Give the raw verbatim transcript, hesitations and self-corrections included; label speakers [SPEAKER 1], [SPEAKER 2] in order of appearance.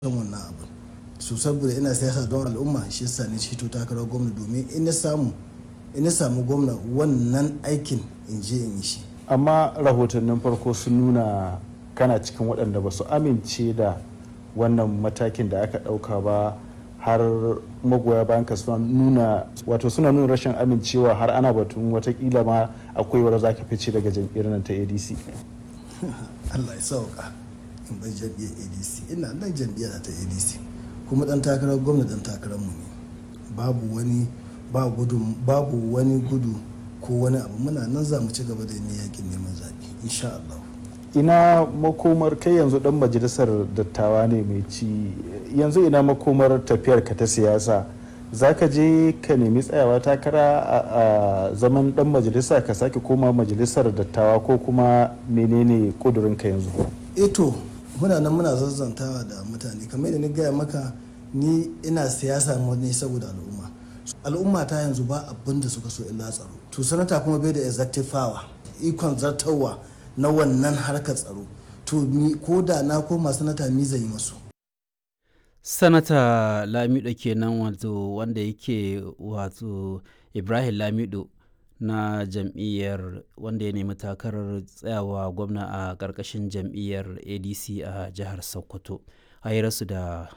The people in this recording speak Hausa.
[SPEAKER 1] kan wannan abu. So saboda ina siyasa don al'umma shi yasa ni fito takarar gwamna domin in na samu in na samu gwamna wannan aikin in je in yi shi.
[SPEAKER 2] Amma rahotannin farko sun nuna kana cikin waɗanda ba su amince da wannan matakin da aka ɗauka ba, har magoya bayan ka suna nuna wato suna nuna rashin amincewa, har ana batun watakila ma akwai wadda za ka fice daga jam'iyyar nan ta A D C.
[SPEAKER 1] Allah ya sauka in bai jam'iyyar A D C, ina nan jam'iyyar ta A D C kuma dan takarar gwamna dan takarar mu ne. Babu wani ba gudu babu wani gudu ko wani abu, muna nan za mu ci gaba da yin yakin neman zaɓe insha Allah.
[SPEAKER 2] Ina makomar kai yanzu dan majalisar dattawa ne mai ci, yanzu ina makomar tafiyar ka ta siyasa? Za ka je ka nemi tsayawa takara a zaman dan majalisa ka sake koma majalisar dattawa ko kuma menene kudurinka yanzu?
[SPEAKER 1] Eto muna nan muna zazzantawa da mutane, kamar yadda ni gaya maka ni ina siyasa ne saboda al'umma. Al'umma ta yanzu ba abin da suka so illa tsaro. To sanata kuma bai da executive power, ikon zartarwa na wannan harkar tsaro. To ni ko da na koma sanata mi zai yi masu.
[SPEAKER 3] Sanata Lamido kenan, wato wanda yake wato Ibrahim Lamido na jam'iyyar wanda ya nemi takarar tsayawa gwamna a ƙarƙashin jam'iyyar A D C a jihar Sokoto. A hirarsu da